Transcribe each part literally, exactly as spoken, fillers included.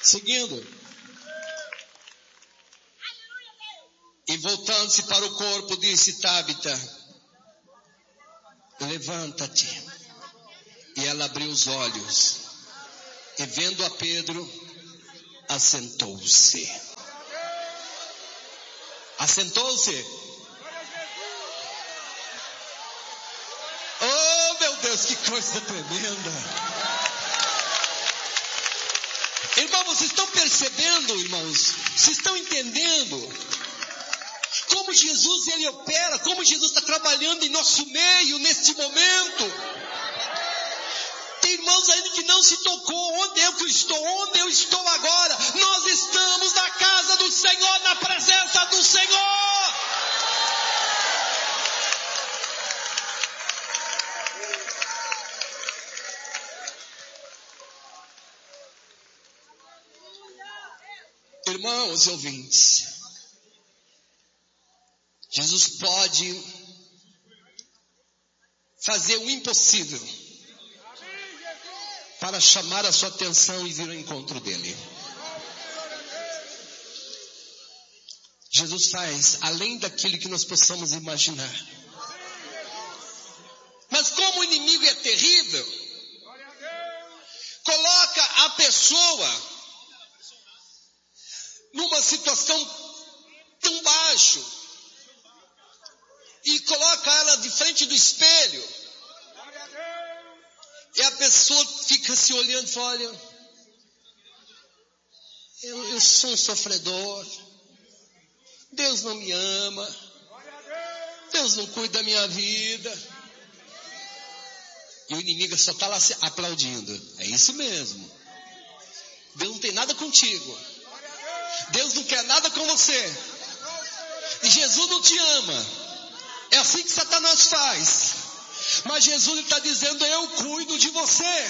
Seguindo. E voltando-se para o corpo, disse: Tábita, levanta-te. E ela abriu os olhos. E vendo a Pedro, assentou-se. Assentou-se. Oh, meu Deus, que coisa tremenda. Irmãos, vocês estão percebendo, irmãos? Vocês estão entendendo como Jesus, ele opera, como Jesus está trabalhando em nosso meio neste momento? Tem irmãos ainda que não se tocou. Onde eu que estou? Onde eu estou agora? Nós estamos na casa do Senhor, na presença do Senhor. Irmãos e ouvintes, Jesus pode fazer o impossível para chamar a sua atenção e vir ao encontro dele. Jesus faz além daquilo que nós possamos imaginar. Mas como o inimigo é terrível, coloca a pessoa numa situação tão baixa e coloca ela de frente do espelho, e a pessoa fica se olhando e fala: olha, eu, eu sou um sofredor, Deus não me ama, Deus não cuida da minha vida. E o inimigo só está lá aplaudindo. É isso mesmo. Deus não tem nada contigo. Deus não quer nada com você. E Jesus não te ama. É assim que Satanás faz. Mas Jesus está dizendo: eu cuido de você.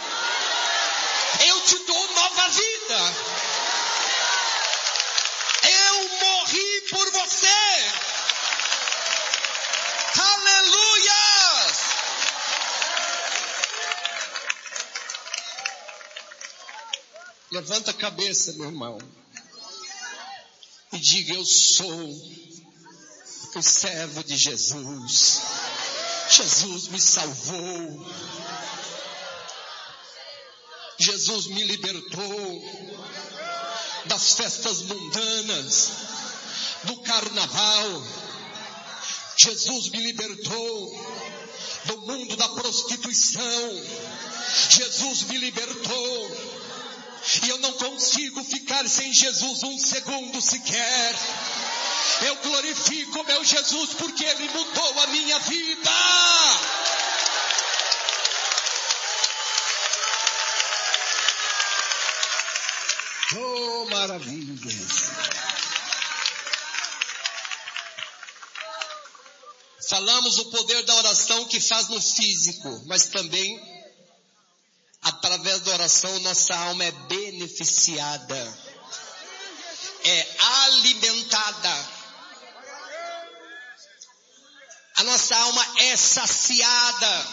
Eu te dou nova vida. Eu morri por você. Aleluia! Levanta a cabeça, meu irmão, e diga: eu sou o servo de Jesus. Jesus me salvou. Jesus me libertou das festas mundanas, do carnaval. Jesus me libertou do mundo da prostituição. Jesus me libertou. E eu não consigo ficar sem Jesus um segundo sequer. Eu glorifico meu Jesus porque Ele mudou a minha vida. Oh, maravilhas. Falamos o poder da oração que faz no físico, mas também através da oração nossa alma é beneficiada, é alimentada. A nossa alma é saciada.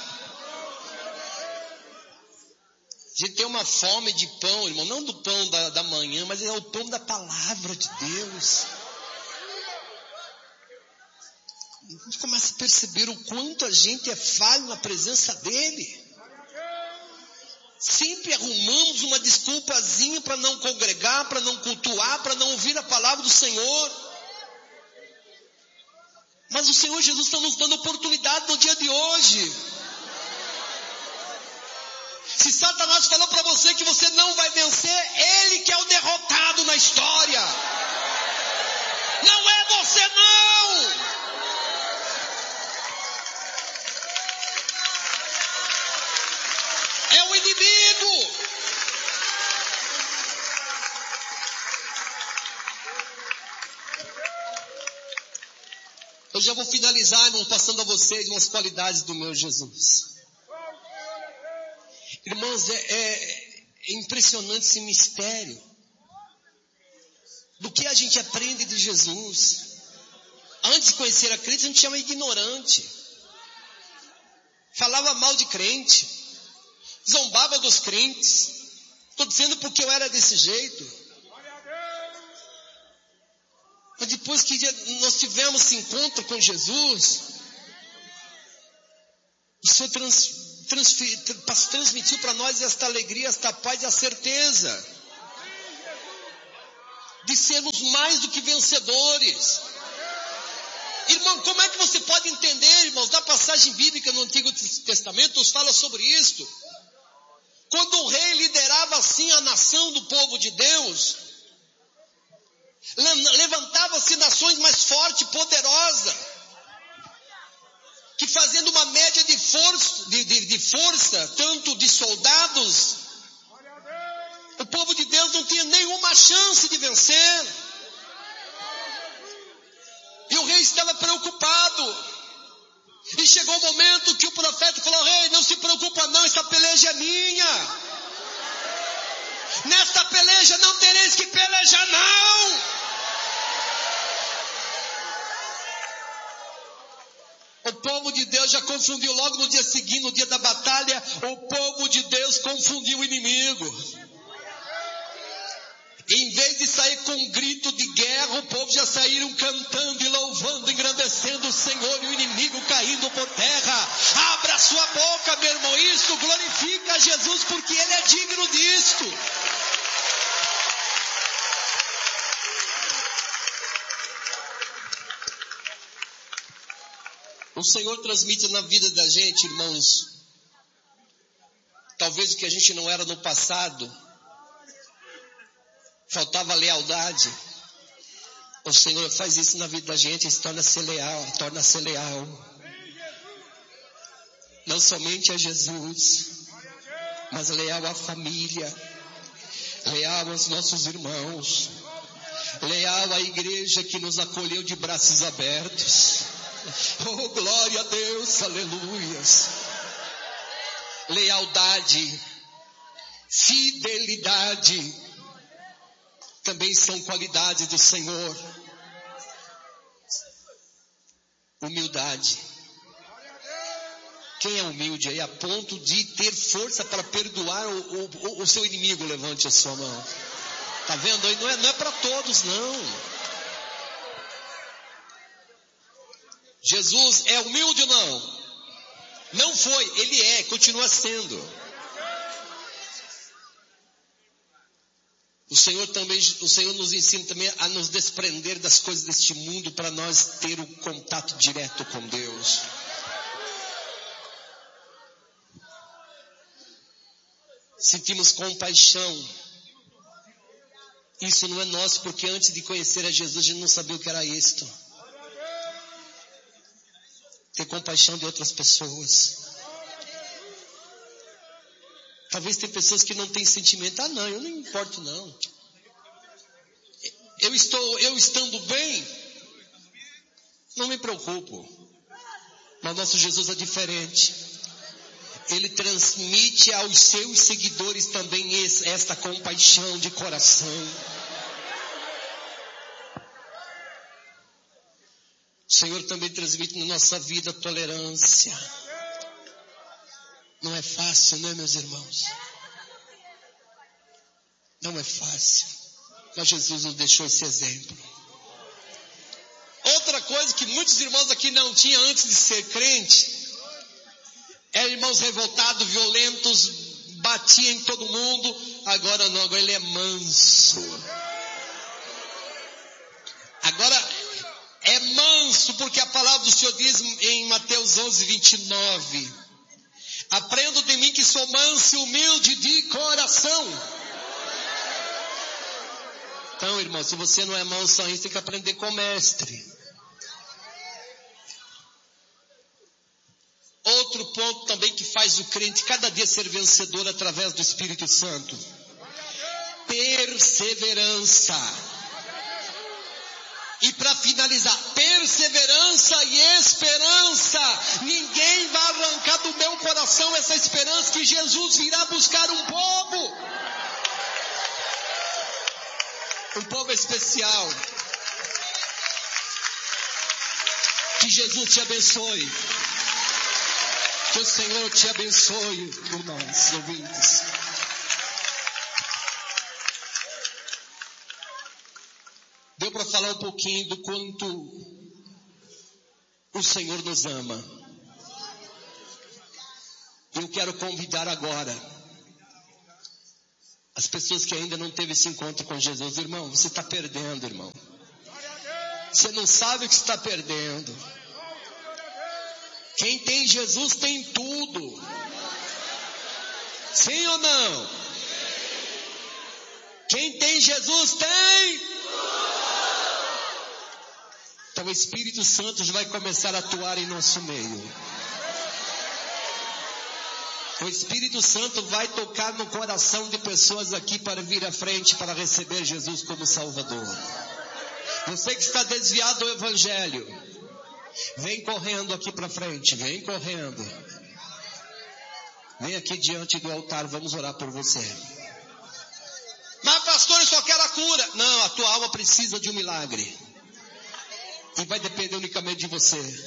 A gente tem uma fome de pão, irmão, não do pão da, da manhã, mas é o pão da palavra de Deus. A gente começa a perceber o quanto a gente é falho na presença dEle. Sempre arrumamos uma desculpazinha para não congregar, para não cultuar, para não ouvir a palavra do Senhor. Mas o Senhor Jesus está nos dando oportunidade no dia de hoje. Se Satanás falou para você que você não vai vencer, ele que é o derrotado na história. Não é você não. É o inimigo. Eu já vou finalizar, irmão, passando a vocês umas qualidades do meu Jesus. Irmãos, é, é, é impressionante esse mistério. Do que a gente aprende de Jesus. Antes de conhecer a Cristo, a gente chama ignorante. Falava mal de crente. Zombava dos crentes. Estou dizendo porque eu era desse jeito. Mas depois que nós tivemos esse encontro com Jesus, o Senhor trans, trans, transmitiu para nós esta alegria, esta paz e a certeza de sermos mais do que vencedores. Irmão, como é que você pode entender, irmãos, na passagem bíblica no Antigo Testamento, nos fala sobre isto. Quando o rei liderava assim a nação do povo de Deus, levantava-se nações mais fortes e poderosas, que fazendo uma média de força, de, de, de força, tanto de soldados, o povo de Deus não tinha nenhuma chance de vencer. E o rei estava preocupado. E chegou o momento que o profeta falou: rei, não se preocupa não, essa peleja é minha. Nesta peleja não tereis que pelejar não. O povo de Deus já confundiu logo no dia seguinte, no dia da batalha, o povo de Deus confundiu o inimigo. Em vez de sair com um grito de guerra, o povo já saíram cantando e louvando, engrandecendo o Senhor, e o inimigo caindo por terra. Abra sua boca, meu irmão, isso glorifica Jesus, porque Ele é digno disto. O Senhor transmite na vida da gente, irmãos, talvez o que a gente não era no passado. Faltava lealdade. O Senhor faz isso na vida da gente, se torna-se leal, torna-se leal. Não somente a Jesus, mas leal à família, leal aos nossos irmãos, leal à igreja que nos acolheu de braços abertos. Oh, glória a Deus, aleluias. Lealdade, fidelidade, também são qualidades do Senhor. Humildade. Quem é humilde aí a ponto de ter força para perdoar o, o, o seu inimigo? Levante a sua mão. Tá vendo aí? Não é, não é para todos, não. Jesus é humilde ou não? Não foi, Ele é, continua sendo. O Senhor também, o Senhor nos ensina também a nos desprender das coisas deste mundo para nós ter um contato direto com Deus. Sentimos compaixão. Isso não é nosso, porque antes de conhecer a Jesus, a gente não sabia o que era isto. Ter compaixão de outras pessoas. Talvez tem pessoas que não têm sentimento. Ah, não, eu não me importo não. Eu estou, eu estando bem, não me preocupo. Mas nosso Jesus é diferente. Ele transmite aos seus seguidores também esta compaixão de coração. O Senhor também transmite na nossa vida tolerância. Não é fácil, né, meus irmãos? Não é fácil. Mas Jesus nos deixou esse exemplo. Outra coisa que muitos irmãos aqui não tinham antes de ser crente, eram irmãos revoltados, violentos, batiam em todo mundo. Agora não, agora ele é manso. Agora é manso, porque a palavra do Senhor diz em Mateus onze, vinte e nove... Aprendo de mim que sou manso e humilde de coração. Então, irmão, se você não é manso ainda, tem que aprender com o mestre. Outro ponto também que faz o crente cada dia ser vencedor através do Espírito Santo. Perseverança. E para finalizar, perseverança e esperança. Ninguém vai arrancar do meu coração essa esperança que Jesus virá buscar um povo. Um povo especial. Que Jesus te abençoe. Que o Senhor te abençoe, irmãos ouvintes. para falar um pouquinho do quanto o Senhor nos ama. Eu quero convidar agora as pessoas que ainda não teve esse encontro com Jesus. Irmão, você está perdendo, irmão. Você não sabe o que está perdendo. Quem tem Jesus tem tudo. Sim ou não? Quem tem Jesus tem. Então o Espírito Santo já vai começar a atuar em nosso meio. O Espírito Santo vai tocar no coração de pessoas aqui para vir à frente para receber Jesus como Salvador. Você que está desviado do Evangelho, vem correndo aqui para frente, vem correndo. Vem aqui diante do altar, vamos orar por você. Mas pastor, eu só quero a cura. Não, a tua alma precisa de um milagre. E vai depender unicamente de você.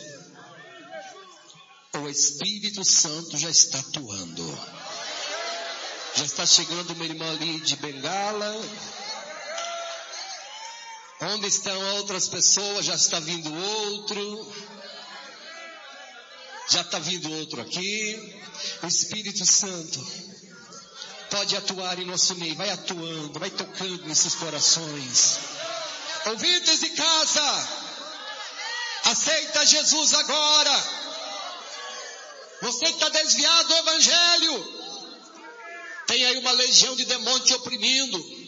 O Espírito Santo já está atuando. Já está chegando uma irmã ali de bengala. Onde estão outras pessoas? Já está vindo outro. Já está vindo outro aqui. O Espírito Santo pode atuar em nosso meio. Vai atuando, vai tocando nesses corações. Ouvintes de casa, aceita Jesus agora. Você que está desviado do Evangelho, tem aí uma legião de demônios te oprimindo.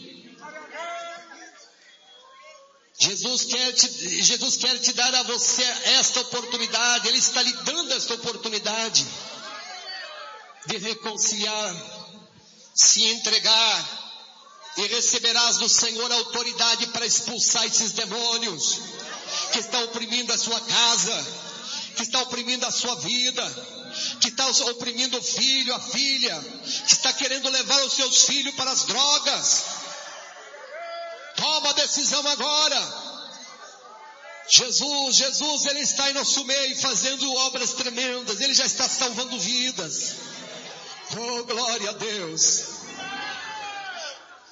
Jesus quer, te, Jesus quer te dar a você esta oportunidade. Ele está lhe dando esta oportunidade de reconciliar, se entregar, e receberás do Senhor a autoridade para expulsar esses demônios que estão oprimindo a sua casa, que estão oprimindo a sua vida, que está oprimindo o filho, a filha, que está querendo levar os seus filhos para as drogas. Toma a decisão agora. Jesus, Jesus, Ele está em nosso meio fazendo obras tremendas. Ele já está salvando vidas. Oh, glória a Deus.